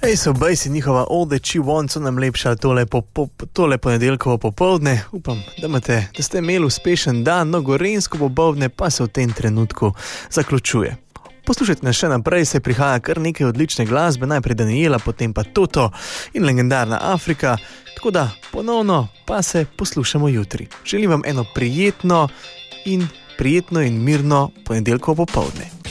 So Basi, njihova All That She Wants, so nam lepša tole ponedeljkovo popoldne. Upam, da ste imeli uspešen dan, no gorenjsko popoldne pa se v tem trenutku zaključuje. Poslušajte nas še naprej, se prihaja kar nekaj odlične glasbe, najprej Daniela, potem pa Toto in legendarna Afrika, tako da ponovno pa se poslušamo jutri. Želim vam eno prijetno in mirno ponedeljkovo popoldne.